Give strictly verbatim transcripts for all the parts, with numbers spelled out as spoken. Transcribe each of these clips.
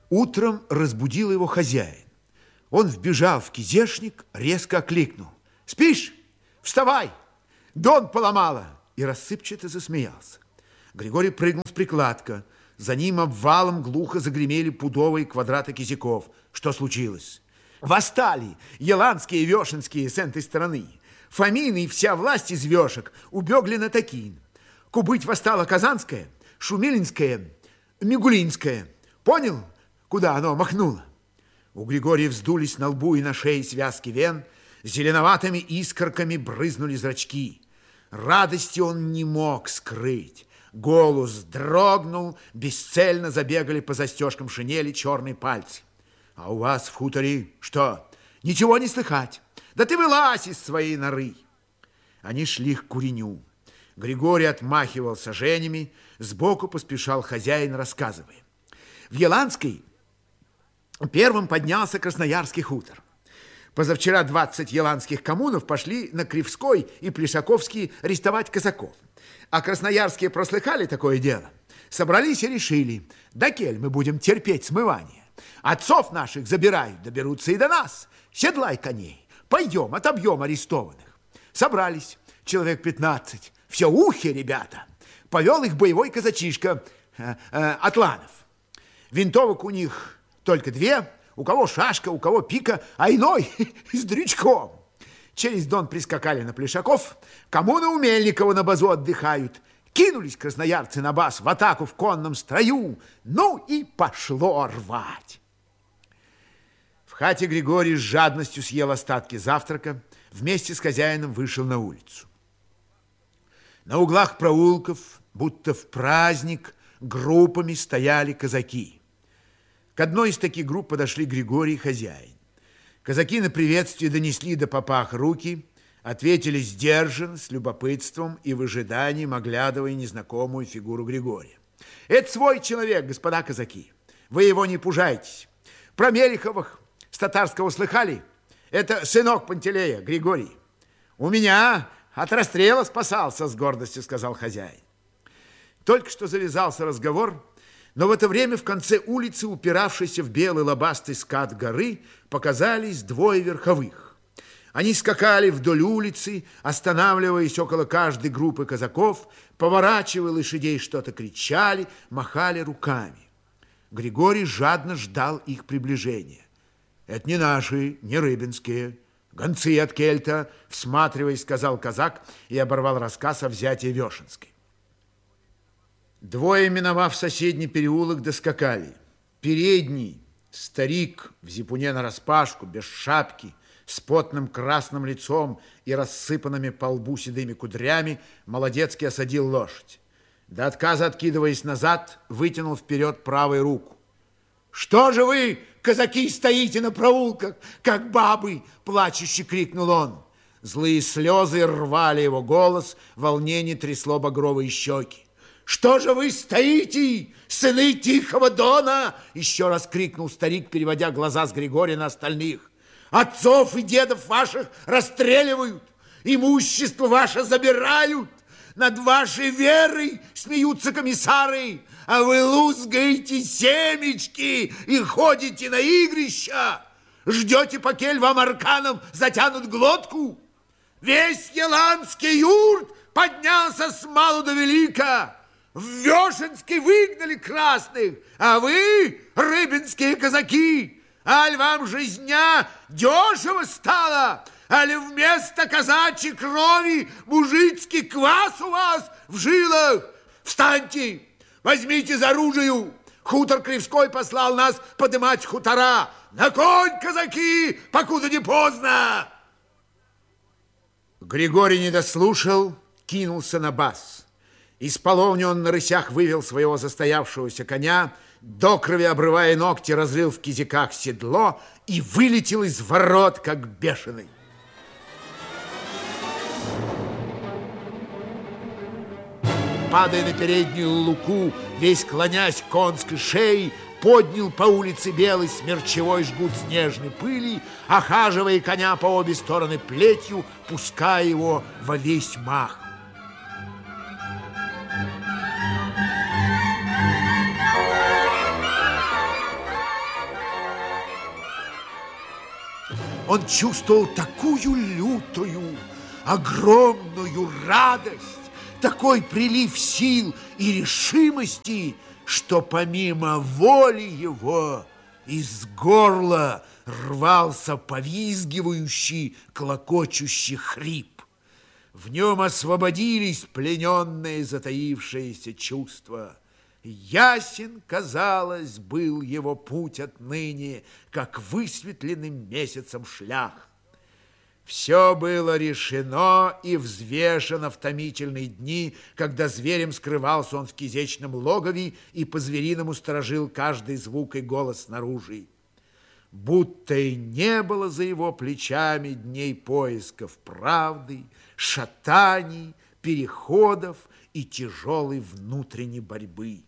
Утром разбудил его хозяин. Он вбежал в кизешник, резко окликнул: «Спишь? Вставай! Дон поломала!» И рассыпчато засмеялся. Григорий прыгнул с прикладка. За ним обвалом глухо загремели пудовые квадраты кизяков. Что случилось? Восстали еланские и вешенские с этой стороны. Фомины и вся власть из вешек убегли на Такин. Кубыть восстала Казанская, Шумилинская, Мигулинская. Понял, куда оно махнуло? У Григория вздулись на лбу и на шее связки вен, зеленоватыми искорками брызнули зрачки. Радости он не мог скрыть. Голос дрогнул, бесцельно забегали по застежкам шинели черные пальцы. А у вас в хуторе что? Ничего не слыхать. Да ты вылазь из своей норы. Они шли к куреню. Григорий отмахивал саженями, сбоку поспешал хозяин, рассказывая. В Еланской первым поднялся Красноярский хутор. Позавчера двадцать еланских коммунов пошли на Кривской и Плешаковский арестовать казаков. А красноярские прослыхали такое дело. Собрались и решили: да кель мы будем терпеть смывание. Отцов наших забирают, доберутся и до нас. Седлай коней, пойдем, отобьем арестованных. Собрались человек пятнадцать. Все ухи, ребята. Повел их боевой казачишка э, э, Атланов. Винтовок у них только две. У кого шашка, у кого пика, а иной с дрючком. Через Дон прискакали на Плешаков, коммуны у Мельникова на базу отдыхают. Кинулись красноярцы на баз в атаку в конном строю. Ну и пошло рвать. В хате Григорий с жадностью съел остатки завтрака, вместе с хозяином вышел на улицу. На углах проулков, будто в праздник, группами стояли казаки. К одной из таких групп подошли Григорий и хозяин. Казаки на приветствие донесли до попах руки, ответили сдержанно, с любопытством и в ожидании, оглядывая незнакомую фигуру Григория. Это свой человек, господа казаки. Вы его не пужайтесь. Про Мелиховых с татарского слыхали? Это сынок Пантелея, Григорий. У меня от расстрела спасался, с гордостью сказал хозяин. Только что завязался разговор, но в это время в конце улицы, упиравшейся в белый лобастый скат горы, показались двое верховых. Они скакали вдоль улицы, останавливаясь около каждой группы казаков, поворачивая лошадей, что-то кричали, махали руками. Григорий жадно ждал их приближения. Это не наши, не рыбинские, гонцы от Кельта, всматриваясь, сказал казак и оборвал рассказ о взятии Вешенской. Двое, миновав соседний переулок, доскакали. Передний старик в зипуне нараспашку, без шапки, с потным красным лицом и рассыпанными по лбу седыми кудрями, молодецки осадил лошадь. До отказа откидываясь назад, вытянул вперед правую руку. «Что же вы, казаки, стоите на проулках, как бабы?» – плачуще крикнул он. Злые слезы рвали его голос, волнение трясло багровые щеки. «Что же вы стоите, сыны Тихого Дона?» Еще раз крикнул старик, переводя глаза с Григория на остальных. «Отцов и дедов ваших расстреливают, имущество ваше забирают, над вашей верой смеются комиссары, а вы лузгаете семечки и ходите на игрища, ждете, покель вам арканом затянут глотку. Весь еланский юрт поднялся с малу до велика. В Вешенский выгнали красных, а вы, рыбинские казаки, аль вам жизня дешево стала, аль вместо казачьей крови мужицкий квас у вас в жилах? Встаньте, возьмите за оружие. Хутор Кривской послал нас подымать хутора. На конь, казаки, покуда не поздно!» Григорий не дослушал, кинулся на баз. Из половни он на рысях вывел своего застоявшегося коня, до крови обрывая ногти, разрыл в кизяках седло и вылетел из ворот, как бешеный. Падая на переднюю луку, весь клонясь к конской шее, поднял по улице белый смерчевой жгут снежной пыли, охаживая коня по обе стороны плетью, пуская его во весь мах. Он чувствовал такую лютую, огромную радость, такой прилив сил и решимости, что помимо воли его из горла рвался повизгивающий, клокочущий хрип. В нем освободились плененные, затаившиеся чувства. Ясен, казалось, был его путь отныне, как высветленным месяцем шлях. Все было решено и взвешено в томительные дни, когда зверем скрывался он в кизечном логове и по-звериному сторожил каждый звук и голос снаружи. Будто и не было за его плечами дней поисков правды, шатаний, переходов и тяжелой внутренней борьбы.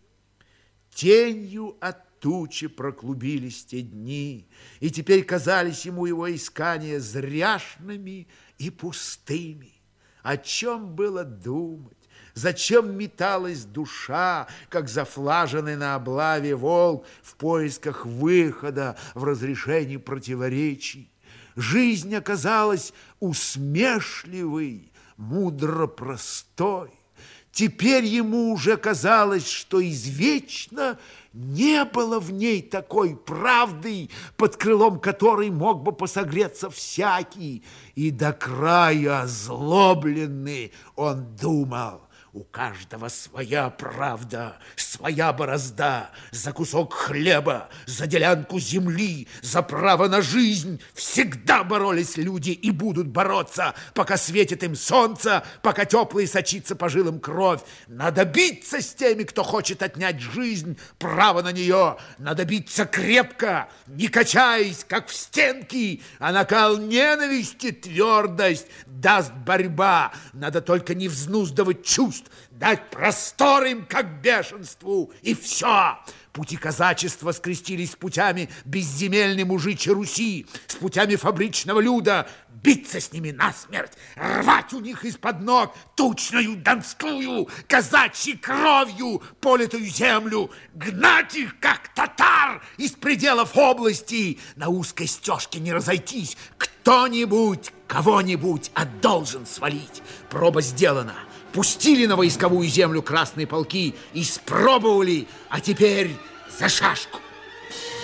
Тенью от тучи проклубились те дни, и теперь казались ему его искания зряшными и пустыми. О чем было думать? Зачем металась душа, как зафлаженный на облаве волк в поисках выхода в разрешении противоречий? Жизнь оказалась усмешливой, мудро простой. Теперь ему уже казалось, что извечно не было в ней такой правды, под крылом которой мог бы посогреться всякий. И до края озлобленный он думал: у каждого своя правда, своя борозда, за кусок хлеба, за делянку земли, за право на жизнь. Всегда боролись люди и будут бороться, пока светит им солнце, пока теплой сочится по жилам кровь. Надо биться с теми, кто хочет отнять жизнь, право на нее. Надо биться крепко, не качаясь, как в стенки, а накал ненависти твердость даст борьба. Надо только не взнуздывать чувств, дать простор им, как бешенству, и все. Пути казачества скрестились с путями безземельной мужичьей Руси, с путями фабричного люда, биться с ними насмерть, рвать у них из-под ног тучную донскую, казачьей кровью политую землю, гнать их, как татар, из пределов области. На узкой стежке не разойтись, кто-нибудь кого-нибудь а должен свалить. Проба сделана. Пустили на войсковую землю красные полки, испробовали, а теперь за шашку.